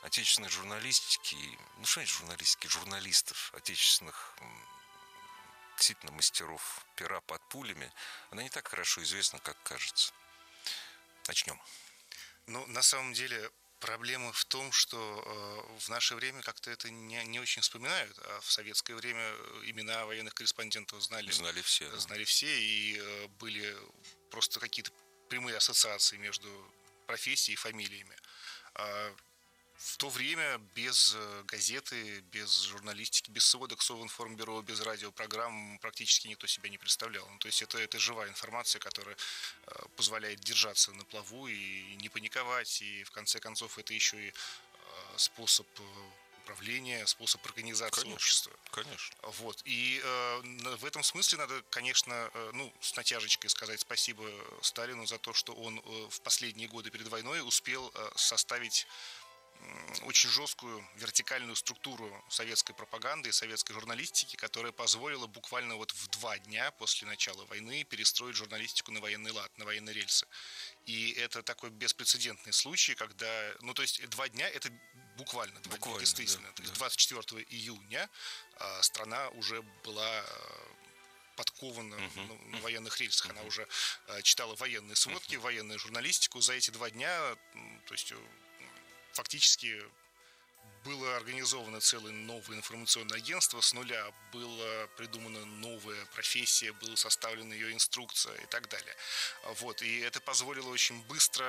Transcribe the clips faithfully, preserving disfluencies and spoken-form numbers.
отечественной журналистики, ну что значит журналистики, журналистов, отечественных действительно мастеров пера под пулями, она не так хорошо известна, как кажется. Начнем. Ну, на самом деле, проблема в том, что э, в наше время как-то это не, не очень вспоминают, а в советское время имена военных корреспондентов знали, знали все, да. знали все, и э, были просто какие-то прямые ассоциации между профессией и фамилиями. А в то время без газеты, без журналистики, без сводок Совинформбюро, без радиопрограмм практически никто себя не представлял. Ну, то есть это, это живая информация, которая э, позволяет держаться на плаву и не паниковать. И в конце концов это еще и э, способ управления, способ организации конечно, общества. Конечно. Вот. И э, в этом смысле надо, конечно, э, ну, с натяжечкой сказать спасибо Сталину за то, что он э, в последние годы перед войной успел э, составить очень жесткую вертикальную структуру советской пропаганды и советской журналистики, которая позволила буквально вот в два дня после начала войны перестроить журналистику на военный лад, на военные рельсы. И это такой беспрецедентный случай, когда, ну то есть два дня это буквально, два буквально дня, действительно. Да, то есть да. двадцать четвёртого июня а, страна уже была подкована uh-huh. на, на военных рельсах. Uh-huh. Она уже а, читала военные сводки, uh-huh. военную журналистику. За эти два дня, то есть фактически было организовано целое новое информационное агентство с нуля, была придумана новая профессия, была составлена ее инструкция и так далее. Вот. И это позволило очень быстро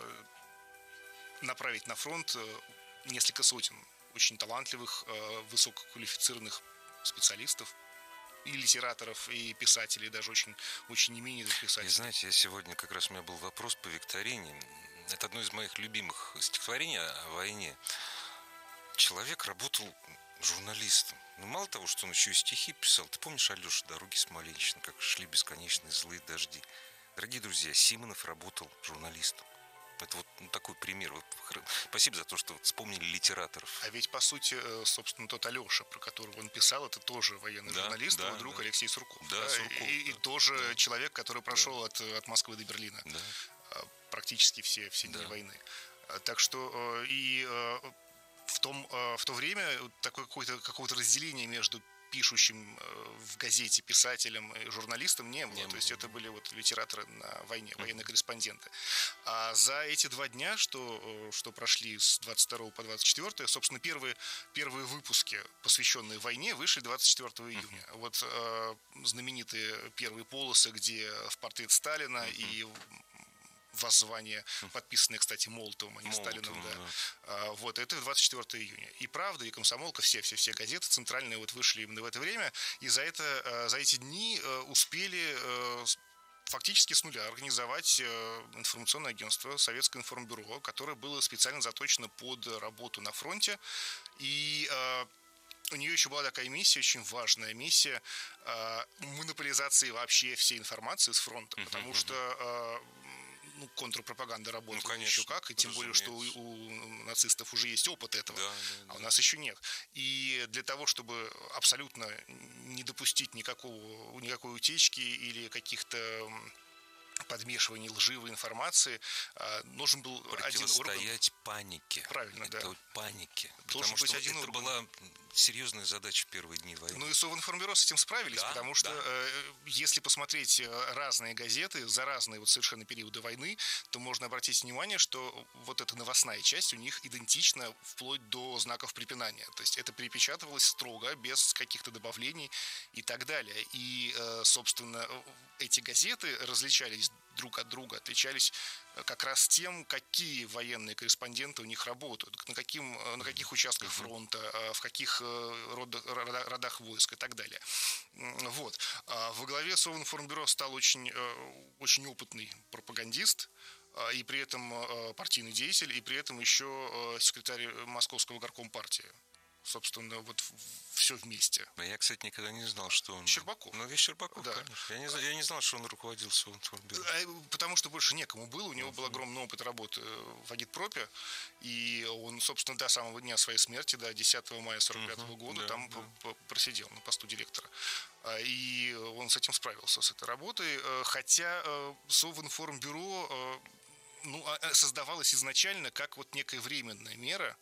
направить на фронт несколько сотен очень талантливых, высококвалифицированных специалистов, и литераторов, и писателей, даже очень, очень именитых писателей. И знаете, я сегодня как раз у меня был вопрос по викторине. Это одно из моих любимых стихотворений о войне. Человек работал журналистом. Ну, мало того, что он еще и стихи писал. Ты помнишь, Алеша, «Дороги Смоленщины», как шли бесконечные злые дожди? Дорогие друзья, Симонов работал журналистом. Это вот ну, такой пример. Вот, спасибо за то, что вспомнили литераторов. А ведь, по сути, собственно, тот Алеша, про которого он писал, это тоже военный да, журналист, да, его друг да. Алексей Сурков. Да, да? Сурков. И, да. и тоже да. человек, который прошел да. от, от Москвы до Берлина. Да. Практически все, все дни да. войны. Так что и в, том, в то время такое какое-то, какого-то разделения между пишущим в газете писателем и журналистом не было. Не То есть было. Это были вот литераторы на войне, mm-hmm. военные корреспонденты. А за эти два дня, что, что прошли с двадцать второго по двадцать четвёртое, собственно, первые, первые выпуски, посвященные войне, вышли двадцать четвёртого июня. Mm-hmm. Вот э, знаменитые первые полосы, где в портрет Сталина mm-hmm. и воззвание, подписанное, кстати, Молотовым, а не Молотовым, Сталиным, да. да. А, вот, это двадцать четвёртого июня. И «Правда», и «Комсомолка», все-все-все газеты центральные вот вышли именно в это время, и за, это, за эти дни успели фактически с нуля организовать информационное агентство «Советское информбюро», которое было специально заточено под работу на фронте, и у нее еще была такая миссия, очень важная миссия э, монополизации вообще всей информации с фронта, uh-huh, потому uh-huh. что э, ну, контрпропаганда работает ну, конечно, еще как, и тем более, что у, у нацистов уже есть опыт этого, да, да, а у нас еще нет. И для того, чтобы абсолютно не допустить никакого, никакой утечки или каких-то подмешивания лживой информации, нужен был один орган. Противостоять панике. Правильно, это да. Вот панике. Должен потому быть что один это орган. была серьезная задача в первые дни войны. Ну и Совинформбюро с этим справились, да, потому что да. если посмотреть разные газеты за разные вот совершенно периоды войны, то можно обратить внимание, что вот эта новостная часть у них идентична вплоть до знаков препинания. То есть это перепечатывалось строго, без каких-то добавлений и так далее. И, собственно, эти газеты различались друг от друга, отличались как раз тем, какие военные корреспонденты у них работают, на, каким, на каких участках фронта, в каких родах, родах войск и так далее. Вот. Во главе Совинформбюро стал очень, очень опытный пропагандист, и при этом партийный деятель, и при этом еще секретарь Московского горкома партии. Собственно, вот все вместе. Я, кстати, никогда не знал, что он... Щербаков. Ну, весь Щербаков, да. конечно. Я не, я не знал, что он руководил Совинформбюро. Потому что больше некому было. У него был огромный опыт работы в агитпропе. И он, собственно, до самого дня своей смерти, до десятого мая сорок пятого uh-huh, года, да, там да. просидел на посту директора. И он с этим справился, с этой работой. Хотя Совинформбюро ну, создавалось изначально как вот некая временная мера,